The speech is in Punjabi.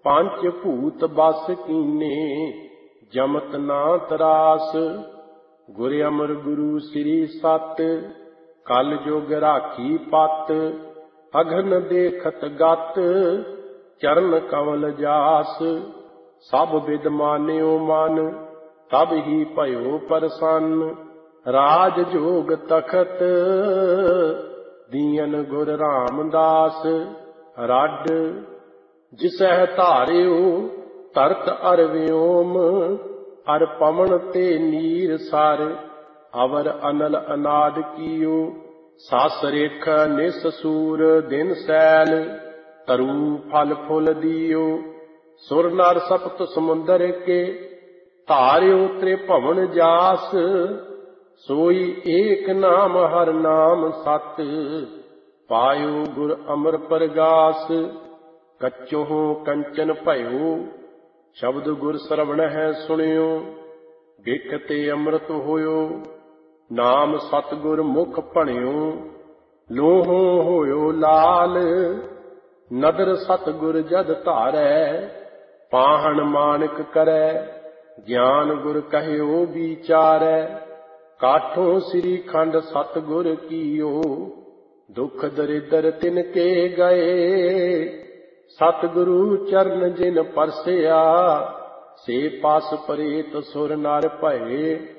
ਪੰਚ ਭੂਤ ਬਸ ਕੀਨੇ ਜਮਤ ਨਾ ਤਰਾਸ। ਗੁਰ ਅਮਰ ਗੁਰੂ ਸ੍ਰੀ ਸਤ ਕਲ ਜੁਗ ਰਾਖੀ ਪਤ। ਅਗਨ ਦੇਖਤ ਗਤ ਚਰਨ ਕਮਲ ਜਾਸ। ਸਭ ਵਿਦ ਮਾਨਿਓ ਮਨ ਤਬ ਹੀ ਭਇਓ ਪ੍ਰਸੰਨ। ਰਾਜ ਜੋਗ ਤਖਤ ਦੀਨ ਗੁਰ ਰਾਮਦਾਸ। ਰੱਡ ਜਿਸਹਿ ਧਾਰਿਓ ਧਰਤ ਅਰ ਵਿਓਮ। ਅਰ ਪਵਨ ਤੇ ਨੀਰ ਸਰ ਅਵਰ ਅਨਲ ਅਨਾਦ ਕੀਓ। ਸਸ ਰੇਖ ਨਿਸ ਸੂਰ ਦਿਨ ਸੈਲ ਤਰੂ ਫਲ ਫੁੱਲ ਦੀਓ। ਸੁਰ ਨਰ ਸਪਤ ਸਮੁੰਦਰ ਕੇ ਧਾਰਿਓ ਤ੍ਰਿਭਵਨ ਜਾਸ। ਸੋਈ ਏਕ ਨਾਮ ਹਰ ਨਾਮ ਸਤ ਪਾਇਓ ਗੁਰ ਅਮਰ ਪ੍ਰਗਾਸ। ਕੱਚੋਂ ਕੰਚਨ ਭਇਓ ਸ਼ਬਦ ਗੁਰ ਸਰਵਣ ਹੈ ਸੁਣਿਓ। ਬਿਖ ਤੇ ਅੰਮ੍ਰਿਤ ਹੋਇਓ ਨਾਮ ਸਤਿਗੁਰ ਮੁਖ ਭਣਿਓ। ਲੋਹੋਂ ਹੋਇਓ ਲਾਲ ਨਦਰ ਸਤਿਗੁਰ ਜਦ ਧਾਰੈ। ਪਾਹਣ ਮਾਨਕ ਕਰੈ ਗਿਆਨ ਗੁਰ ਕਹਿਓ ਵਿਚਾਰੈ। ਕਾਠੋਂ ਸ੍ਰੀ ਖੰਡ ਸਤਿਗੁਰ ਕੀਓ ਦੁਖ ਦਰਿਦਰ ਤਿਨ ਕੇ ਗਏ। ਸਤਿਗੁਰੂ ਚਰਨ ਜਿਨ ਪਰਸਿਆ ਸੇ ਪਾਸ ਪਰੇਤ ਸੁਰ ਨਰ ਭਏ।